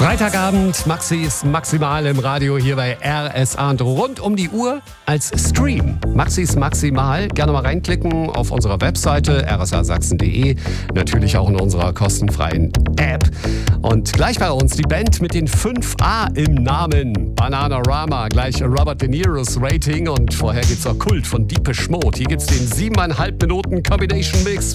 Freitagabend, Maxis Maximal im Radio hier bei RSA und rund um die Uhr als Stream. Maxis Maximal, gerne mal reinklicken auf unserer Webseite rsasachsen.de, natürlich auch in unserer kostenfreien App. Und gleich bei uns die Band mit den 5A im Namen, Bananarama, gleich Robert De Niro's Rating und vorher geht's auch Kult von Deepish Mode. Hier gibt's den 7,5 Minuten Combination Mix